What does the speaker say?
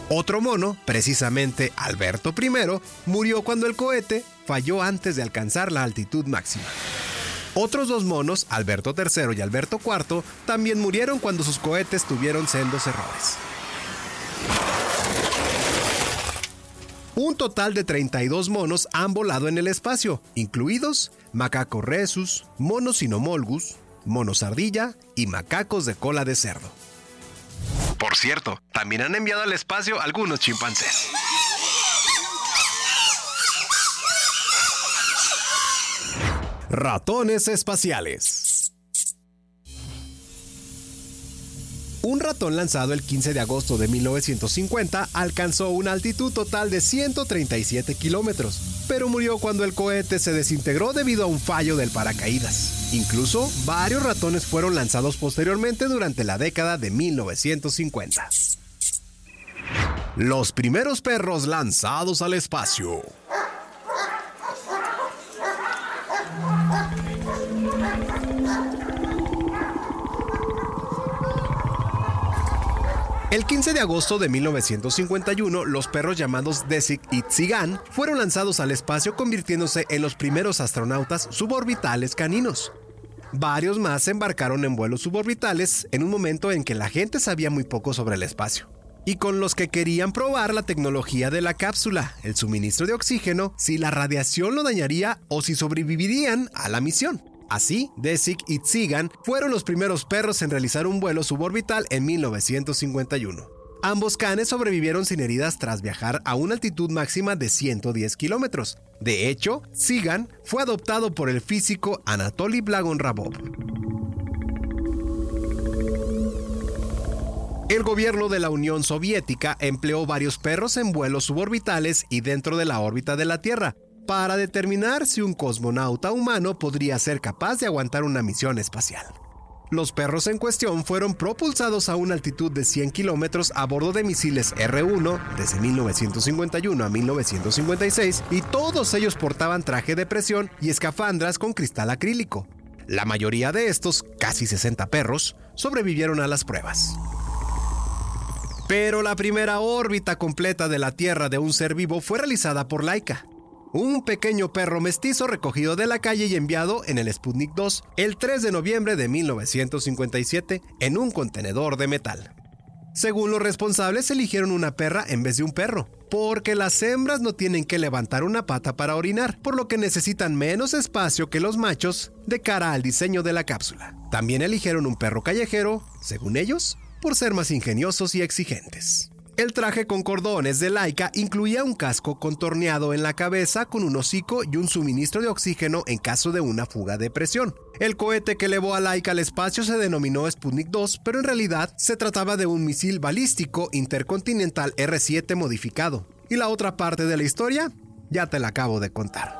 Otro mono, precisamente Alberto I, murió cuando el cohete falló antes de alcanzar la altitud máxima. Otros dos monos, Alberto III y Alberto IV, también murieron cuando sus cohetes tuvieron sendos errores. Un total de 32 monos han volado en el espacio, incluidos Macaco rhesus, mono Cynomolgus, monos ardilla y macacos de cola de cerdo. Por cierto, también han enviado al espacio algunos chimpancés. Ratones espaciales. Un ratón lanzado el 15 de agosto de 1950 alcanzó una altitud total de 137 kilómetros, pero murió cuando el cohete se desintegró debido a un fallo del paracaídas. Incluso, varios ratones fueron lanzados posteriormente durante la década de 1950. Los primeros perros lanzados al espacio. El 15 de agosto de 1951, los perros llamados Desig y Tzigán fueron lanzados al espacio, convirtiéndose en los primeros astronautas suborbitales caninos. Varios más se embarcaron en vuelos suborbitales en un momento en que la gente sabía muy poco sobre el espacio, y con los que querían probar la tecnología de la cápsula, el suministro de oxígeno, si la radiación lo dañaría o si sobrevivirían a la misión. Así, Desig y Tzigán fueron los primeros perros en realizar un vuelo suborbital en 1951. Ambos canes sobrevivieron sin heridas tras viajar a una altitud máxima de 110 kilómetros. De hecho, Tzigán fue adoptado por el físico Anatoly Blagonravov. El gobierno de la Unión Soviética empleó varios perros en vuelos suborbitales y dentro de la órbita de la Tierra, para determinar si un cosmonauta humano podría ser capaz de aguantar una misión espacial. Los perros en cuestión fueron propulsados a una altitud de 100 kilómetros a bordo de misiles R-1 desde 1951 a 1956, y todos ellos portaban traje de presión y escafandras con cristal acrílico. La mayoría de estos, casi 60 perros, sobrevivieron a las pruebas. Pero la primera órbita completa de la Tierra de un ser vivo fue realizada por Laika, un pequeño perro mestizo recogido de la calle y enviado en el Sputnik 2 el 3 de noviembre de 1957 en un contenedor de metal. Según los responsables, eligieron una perra en vez de un perro, porque las hembras no tienen que levantar una pata para orinar, por lo que necesitan menos espacio que los machos de cara al diseño de la cápsula. También eligieron un perro callejero, según ellos, por ser más ingeniosos y exigentes. El traje con cordones de Laika incluía un casco contorneado en la cabeza con un hocico y un suministro de oxígeno en caso de una fuga de presión. El cohete que elevó a Laika al espacio se denominó Sputnik 2, pero en realidad se trataba de un misil balístico intercontinental R-7 modificado. Y la otra parte de la historia, ya te la acabo de contar.